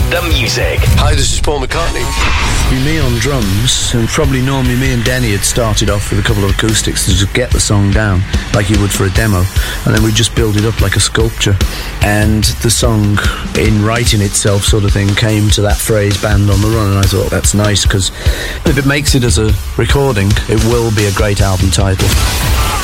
the music. Hi, this is Paul McCartney. Me on drums, and probably normally me and Denny had started off with a couple of acoustics to just get the song down, like you would for a demo, and then we just build it up like a sculpture. And the song, in writing itself sort of thing, came to that phrase, Band on the Run, and I thought that's nice, because if it makes it as a recording, it will be a great album title.